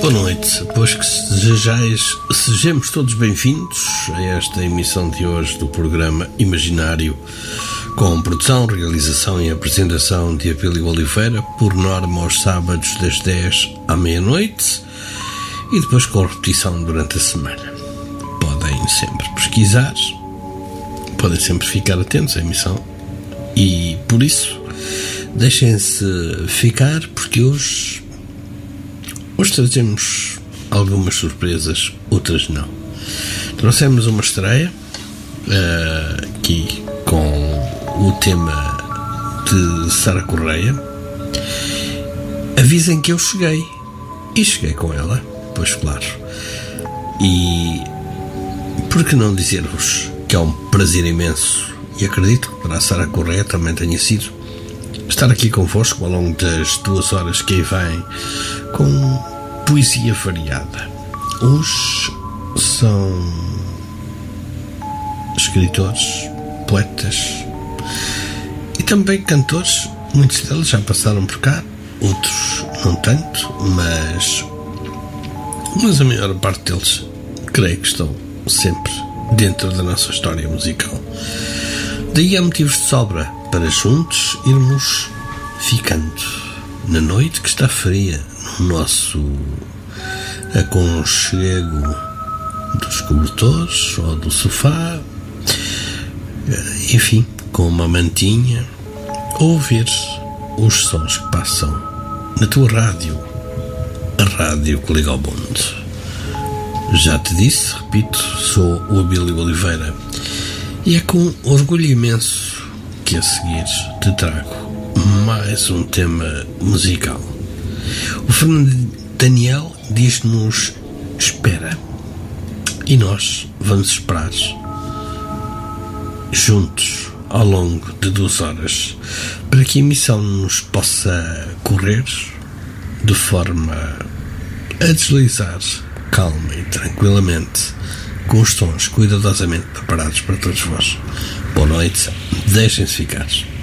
Boa noite, pois que desejais, sejamos todos bem-vindos a esta emissão de hoje do programa Imaginário, com produção, realização e apresentação de Abílio Oliveira, por norma aos sábados das 10 à meia-noite e depois com repetição durante a semana. Podem sempre pesquisar, podem sempre ficar atentos à emissão e, por isso, deixem-se ficar, porque hoje trazemos algumas surpresas, outras não. Trouxemos uma estreia aqui com o tema de Sara Correia. Avisem que eu cheguei, e cheguei com ela, pois claro. E por que não dizer-vos que é um prazer imenso, e acredito que para a Sara Correia também tenha sido, estar aqui convosco ao longo das 2 horas que aí vêm, com poesia variada. Uns são escritores, poetas e também cantores. Muitos deles já passaram por cá, outros não tanto, mas a maior parte deles creio que estão sempre dentro da nossa história musical. Daí há motivos de sobra para juntos irmos ficando na noite que está fria, no nosso aconchego dos cobertores ou do sofá, enfim, com uma mantinha, ouvir os sons que passam na tua rádio, a rádio que liga ao mundo. Já te disse, repito, sou o Abílio Oliveira e é com orgulho imenso que a seguir te trago mais um tema musical. O Fernando Daniel diz-nos espera, e nós vamos esperar juntos ao longo de 2 horas para que a emissão nos possa correr de forma a deslizar calma e tranquilamente, com os tons cuidadosamente preparados para todos vós. Boa noite, deixem-se ficar.